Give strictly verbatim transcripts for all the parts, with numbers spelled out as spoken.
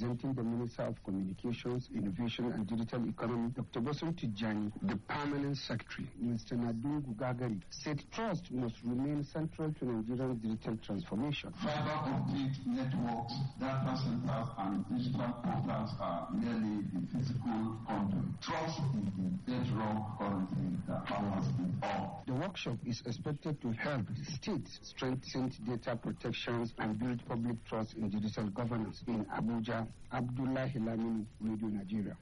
representing the Minister of Communications, Innovation and Digital Economy, Doctor Boson Tijani, the Permanent Secretary, Mister Nadungu Gagari, said trust must remain central to Nigeria's digital transformation. Fiber optic networks, data centers, and digital portals are merely the physical conduit. Trust is the bedrock currently that powers it all. The workshop is expected to help states strengthen data protections and build public trust in digital governance. In Abuja, Abdullah Hilamini, Radio Nigeria.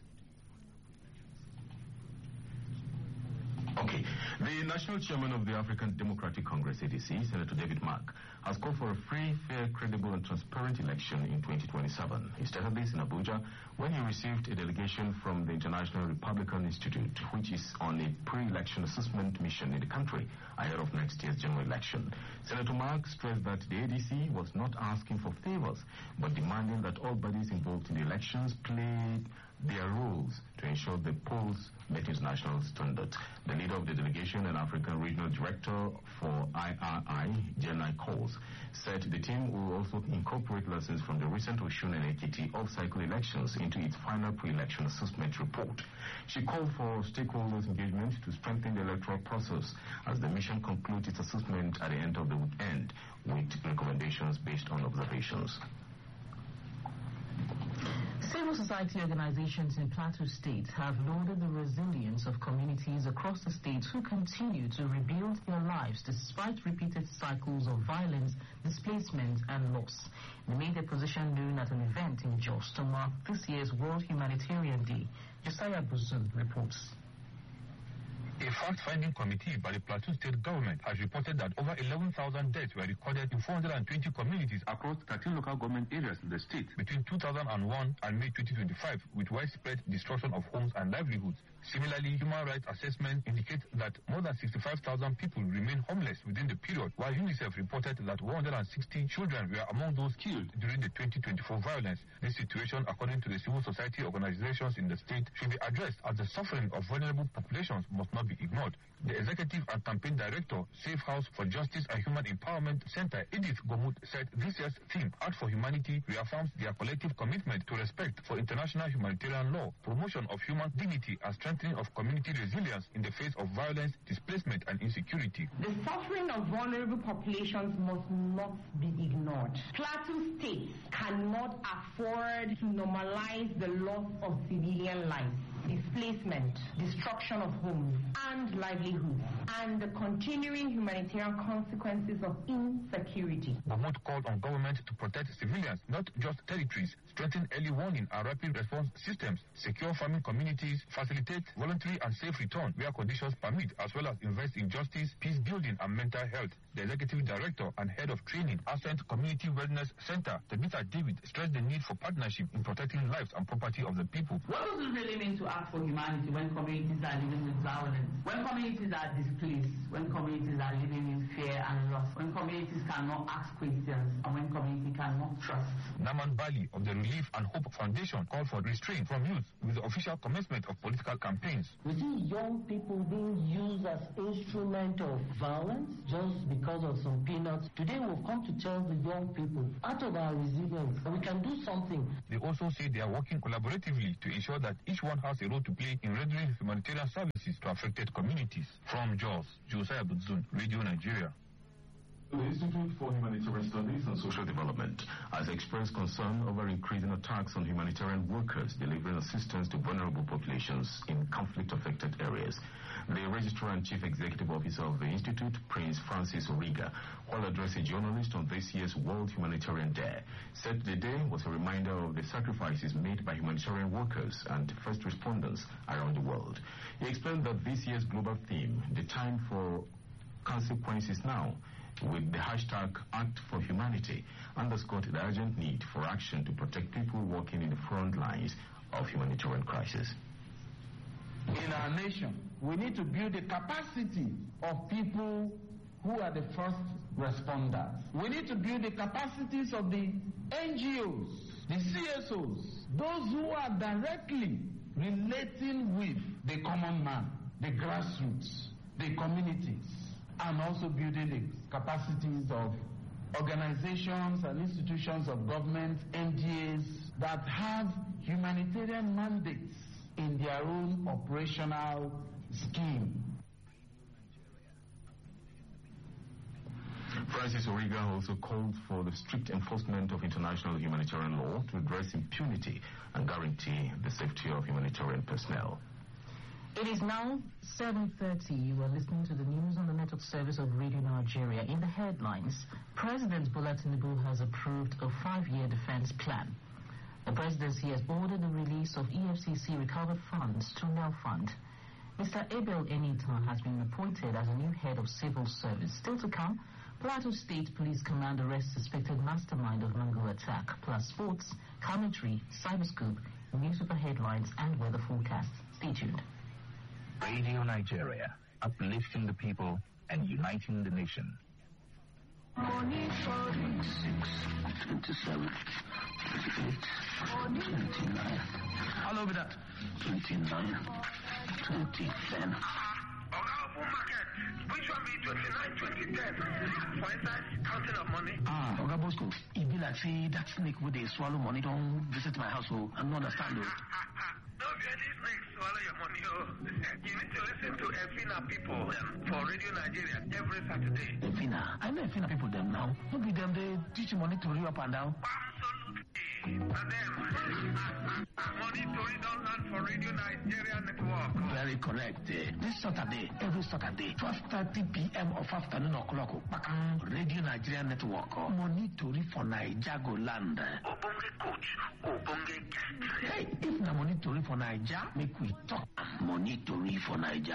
Okay. The National Chairman of the African Democratic Congress, A D C, Senator David Mark, has called for a free, fair, credible, and transparent election in twenty twenty-seven. He stated this in Abuja when he received a delegation from the International Republican Institute, which is on a pre-election assessment mission in the country ahead of next year's general election. Senator Mark stressed that the A D C was not asking for favors, but demanding that all bodies involved in the elections played their roles to ensure the polls met international standards. The leader of the delegation and African Regional Director for I R I, Jenai Coles, said the team will also incorporate lessons from the recent Osun and Ekiti off-cycle elections into its final pre-election assessment report. She called for stakeholders' engagement to strengthen the electoral process as the mission concludes its assessment at the end of the weekend with recommendations based on observations. Civil society organizations in Plateau State have lauded the resilience of communities across the state who continue to rebuild their lives despite repeated cycles of violence, displacement, and loss. They made their position known at an event in Jos to mark this year's World Humanitarian Day. Josiah Buzun reports. A fact-finding committee by the Plateau State government has reported that over eleven thousand deaths were recorded in four hundred twenty communities across thirteen local government areas in the state between two thousand one and May twenty twenty-five, with widespread destruction of homes and livelihoods. Similarly, human rights assessments indicate that more than sixty-five thousand people remain homeless within the period, while UNICEF reported that one hundred sixty children were among those killed during the twenty twenty-four violence. This situation, according to the civil society organizations in the state, should be addressed as the suffering of vulnerable populations must not be ignored. The Executive and Campaign Director, Safe House for Justice and Human Empowerment Center, Edith Gomut, said this year's theme, Art for Humanity, reaffirms their collective commitment to respect for international humanitarian law, promotion of human dignity, and strengthening of community resilience in the face of violence, displacement, and insecurity. The suffering of vulnerable populations must not be ignored. Plateau State cannot afford to normalize the loss of civilian lives, displacement, destruction of homes and livelihoods, and the continuing humanitarian consequences of insecurity. Gomut called on government to protect civilians, not just territories, strengthen early warning and rapid response systems, secure farming communities, facilitate voluntary and safe return where conditions permit, as well as invest in justice, peace building, and mental health. The Executive Director and Head of Training, Ascent Community Wellness Center, Tabitha David, stressed the need for partnership in protecting lives and property of the people. What does it really mean to act for humanity when communities are living with violence, when communities are displaced, when communities are living in fear and loss, when communities cannot ask questions, and when community cannot trust? Naman Bali of the Relief and Hope Foundation called for restraint from youth with the official commencement of political campaigns. We see young people being used as instrument of violence just because of some peanuts. Today we've come to tell the young people, out of our resilience, we can do something. They also say they are working collaboratively to ensure that each one has a role to play in rendering humanitarian services to affected communities. From Jos, Josiah Budzun, Radio Nigeria. The Institute for Humanitarian Studies and Social Development has expressed concern over increasing attacks on humanitarian workers delivering assistance to vulnerable populations in conflict-affected areas. The Registrar and Chief Executive Officer of the Institute, Prince Francis Origa, while addressing journalists on this year's World Humanitarian Day, said the day was a reminder of the sacrifices made by humanitarian workers and first responders around the world. He explained that this year's global theme, the time for consequences now, with the hashtag Act for Humanity, underscored the urgent need for action to protect people working in the front lines of humanitarian crisis. In our nation, we need to build the capacity of people who are the first responders. We need to build the capacities of the N G Os, the C S Os, those who are directly relating with the common man, the grassroots, the communities, and also building the capacities of organizations and institutions of government, N G Os, that have humanitarian mandates in their own operational scheme. Francis Origa also called for the strict enforcement of international humanitarian law to address impunity and guarantee the safety of humanitarian personnel. It is now seven thirty. You are listening to the news on the network service of Radio Nigeria. In the headlines, President Bola Tinubu has approved a five-year defense plan. The presidency has ordered the release of E F C C recovered funds to Nel Fund. Mister Abel Enita has been appointed as a new head of civil service. Still to come, Plateau State Police Command arrests suspected mastermind of Mango attack, plus sports, commentary, cyberscoop, newspaper headlines, and weather forecast. Stay tuned. Radio Nigeria, uplifting the people and uniting the nation. twenty-six, twenty-seven, twenty-eight, twenty-nine. How long be that? twenty-nine, twenty, ten. Which one be twenty-nine, twenty, ten? For instance, counting of money. Ah, Oga Bosco, it be like say that snake with they swallow money don't visit my household. I don't understand though. No, if any snake swallow your money, oh. You need to listen to Efina people um, for Radio Nigeria every Saturday. Efina? I know Efina people them now. Don't be them, they teach money to you up and down. Absolutely. And them, money Tori don't land for Radio Nigeria Network. Very correct. Uh, this Saturday, every Saturday, twelve thirty p.m. of afternoon o'clock, Radio Nigeria Network. Money Tori for Naija go land. Obonge coach, Obonge guest. Hey, if na money Tori for Naija, make we talk. Money Tori for Naija.